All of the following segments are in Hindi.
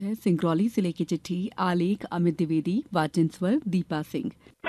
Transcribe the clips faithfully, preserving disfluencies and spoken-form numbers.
है सिंगरौली जिले की चिट्ठी। आलेख अमित द्विवेदी, वाचन स्वर दीपा सिंह।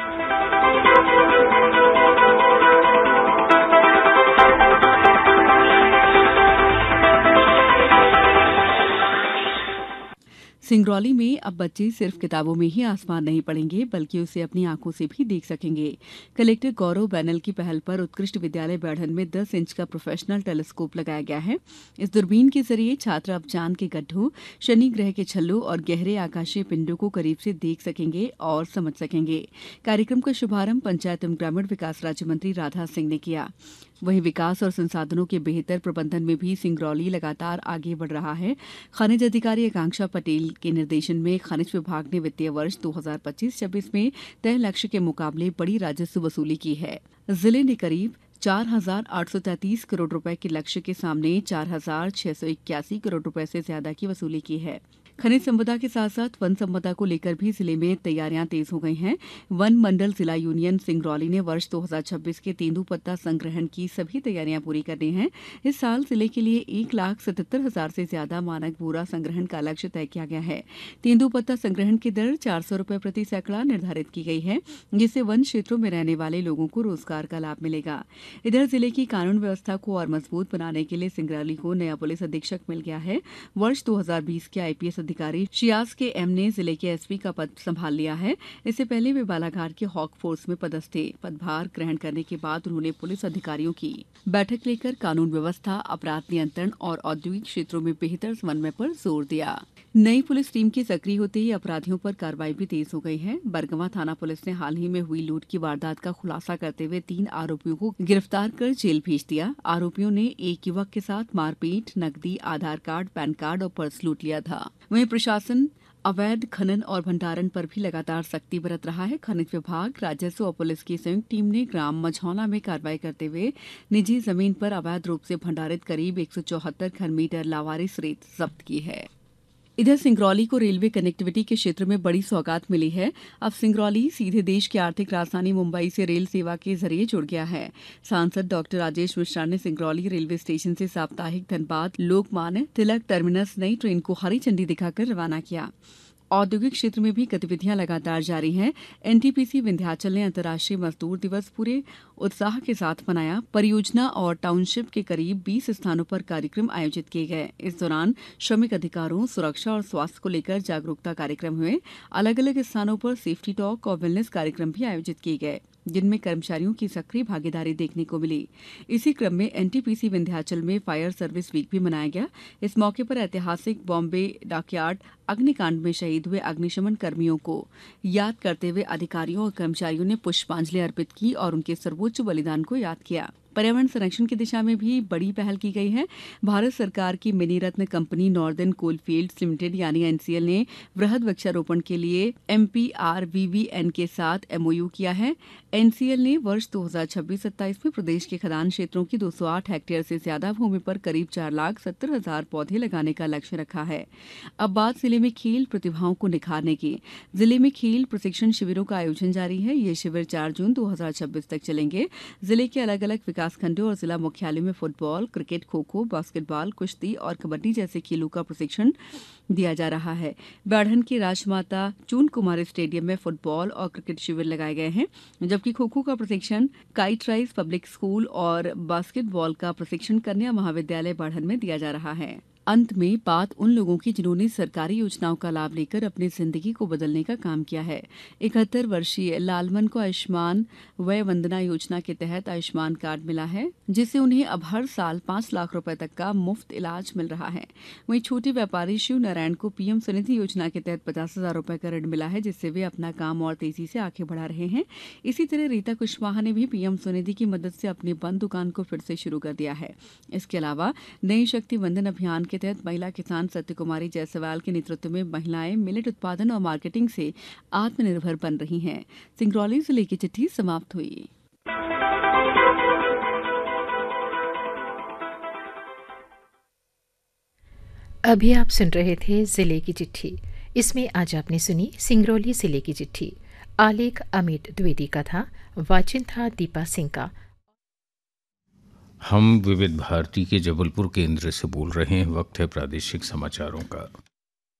सिंगरौली में अब बच्चे सिर्फ किताबों में ही आसमान नहीं पढ़ेंगे बल्कि उसे अपनी आंखों से भी देख सकेंगे। कलेक्टर गौरव बैनल की पहल पर उत्कृष्ट विद्यालय बैढ़न में दस इंच का प्रोफेशनल टेलीस्कोप लगाया गया है। इस दूरबीन के जरिए छात्र अब चांद के गड्ढों, शनि ग्रह के छल्लों और गहरे आकाशीय पिंडों को करीब से देख सकेंगे और समझ सकेंगे। कार्यक्रम का शुभारंभ पंचायत एवं ग्रामीण विकास राज्य मंत्री राधा सिंह ने किया। वहीं विकास और संसाधनों के बेहतर प्रबंधन में भी सिंगरौली लगातार आगे बढ़ रहा है। खनिज अधिकारी आकांक्षा पटेल के निर्देशन में खनिज विभाग ने वित्तीय वर्ष दो हज़ार पच्चीस छब्बीस में तय लक्ष्य के मुकाबले बड़ी राजस्व वसूली की है। जिले ने करीब चार हजार आठ सौ तैंतीस करोड़ रुपए के लक्ष्य के सामने चार हजार छह सौ इक्यासी करोड़ रुपए से ज्यादा की वसूली की है। खनिज संपदा के साथ साथ वन संपदा को लेकर भी जिले में तैयारियां तेज हो गई हैं। वन मंडल जिला यूनियन सिंगरौली ने वर्ष दो हज़ार छब्बीस के तेंदुपत्ता संग्रहण की सभी तैयारियां पूरी करनी है। इस साल जिले के लिए एक लाख सतहत्तर हजार से ज्यादा मानक बोरा संग्रहण का लक्ष्य तय किया गया है। तेंदुपत्ता संग्रहण की दर चार सौ रुपए प्रति सैकड़ा निर्धारित की गई है, जिससे वन क्षेत्रों में रहने वाले लोगों को रोजगार का लाभ मिलेगा। इधर जिले की कानून व्यवस्था को और मजबूत बनाने के लिए सिंगरौली को नया पुलिस अधीक्षक मिल गया है। वर्ष दो हज़ार बीस के आईपीएस अधिकारी शियाज के एम ने जिले के एसपी का पद संभाल लिया है। इससे पहले वे बालाघाट के हॉक फोर्स में पदस्थ थे। पदभार ग्रहण करने के बाद उन्होंने पुलिस अधिकारियों की बैठक लेकर कानून व्यवस्था, अपराध नियंत्रण और औद्योगिक क्षेत्रों में बेहतर समन्वय पर जोर दिया। नई पुलिस टीम के सक्रिय होते ही अपराधियों पर कार्रवाई भी तेज हो गई है। बरगवां थाना पुलिस ने हाल ही में हुई लूट की वारदात का खुलासा करते हुए तीन आरोपियों को गिरफ्तार कर जेल भेज दिया। आरोपियों ने एक युवक के साथ मारपीट, नकदी, आधार कार्ड, पैन कार्ड और पर्स लूट लिया था। वहीं प्रशासन अवैध खनन और भंडारण पर भी लगातार सख्ती बरत रहा है। खनिज विभाग, राजस्व और पुलिस की संयुक्त टीम ने ग्राम मझौला में कार्रवाई करते हुए निजी जमीन पर अवैध रूप से भंडारित करीब एक सौ चौहत्तर घन मीटर लावारिस रेत जब्त की है। इधर सिंगरौली को रेलवे कनेक्टिविटी के क्षेत्र में बड़ी सौगात मिली है। अब सिंगरौली सीधे देश की आर्थिक राजधानी मुंबई से रेल सेवा के जरिए जुड़ गया है। सांसद डॉक्टर राजेश मिश्रा ने सिंगरौली रेलवे स्टेशन से साप्ताहिक धनबाद लोकमान्य तिलक टर्मिनस नई ट्रेन को हरी झंडी दिखाकर रवाना किया। औद्योगिक क्षेत्र में भी गतिविधियां लगातार जारी हैं। एनटीपीसी विंध्याचल ने अंतर्राष्ट्रीय मजदूर दिवस पूरे उत्साह के साथ मनाया। परियोजना और टाउनशिप के करीब बीस स्थानों पर कार्यक्रम आयोजित किए गए। इस दौरान श्रमिक अधिकारों, सुरक्षा और स्वास्थ्य को लेकर जागरूकता कार्यक्रम हुए। अलग अलग स्थानों पर सेफ्टी टॉक और वेलनेस कार्यक्रम भी आयोजित किए गए, जिनमें कर्मचारियों की सक्रिय भागीदारी देखने को मिली। इसी क्रम में एनटीपीसी विंध्याचल में फायर सर्विस वीक भी मनाया गया। इस मौके पर ऐतिहासिक बॉम्बे डॉकयार्ड अग्निकांड में शहीद हुए अग्निशमन कर्मियों को याद करते हुए अधिकारियों और कर्मचारियों ने पुष्पांजलि अर्पित की और उनके सर्वोच्च बलिदान को याद किया। पर्यावरण संरक्षण की दिशा में भी बड़ी पहल की गई है। भारत सरकार की मिनी रत्न कंपनी नॉर्दर्न कोलफील्ड्स लिमिटेड यानी एनसीएल ने वृहद वृक्षारोपण के लिए एमपीआरवीवीएन के साथ एमओयू किया है। एनसीएल ने वर्ष दो हज़ार छब्बीस सत्ताईस में प्रदेश के खदान क्षेत्रों की दो सौ आठ हेक्टेयर से ज्यादा भूमि पर करीब चार लाख सत्तर हजार पौधे लगाने का लक्ष्य रखा है। अब बात जिले में खेल प्रतिभाओं को निखारने की। जिले में खेल प्रशिक्षण शिविरों का आयोजन जारी है। ये शिविर चार जून दो हज़ार छब्बीस तक चलेंगे। जिले के अलग अलग विकास खंडों और जिला मुख्यालयों में football, cricket, kho kho, basketball, कुश्ती और कबड्डी जैसे खेलों का प्रशिक्षण दिया जा रहा है। बैढ़न के राजमाता चून कुमारी स्टेडियम में फुटबॉल और क्रिकेट शिविर लगाए गए हैं, जबकि खो खो का प्रशिक्षण काइट राइज पब्लिक स्कूल और बास्केटबॉल का प्रशिक्षण कन्या महाविद्यालय बैढ़न में दिया जा रहा है। अंत में बात उन लोगों की जिन्होंने सरकारी योजनाओं का लाभ लेकर अपनी जिंदगी को बदलने का काम किया है। इकहत्तर वर्षीय लालमन को आयुष्मान वय वंदना योजना के तहत आयुष्मान कार्ड मिला है, जिससे उन्हें अब हर साल पांच लाख रुपए तक का मुफ्त इलाज मिल रहा है। वहीं छोटे व्यापारी शिव नारायण को पीएम स्वनिधि योजना के तहत पचास हजार रुपए का ऋण मिला है, जिससे वे अपना काम और तेजी से आगे बढ़ा रहे हैं। इसी तरह रीता कुशवाहा ने भी पीएम स्वनिधि की मदद से अपनी बंद दुकान को फिर से शुरू कर दिया है। इसके अलावा नई शक्ति वंदन अभियान के तहत महिला किसान सत्य कुमारी जायसवाल के नेतृत्व में महिलाएं मिलेट उत्पादन और मार्केटिंग से आत्मनिर्भर बन रही हैं। सिंगरौली जिले की चिट्ठी समाप्त हुई। अभी आप सुन रहे थे जिले की चिट्ठी। इसमें आज आपने सुनी सिंगरौली जिले की चिट्ठी। आलेख अमित द्विवेदी का था, वाचन था दीपा सिंह का। हम विविध भारती के जबलपुर केंद्र से बोल रहे हैं। वक्त है प्रादेशिक समाचारों का।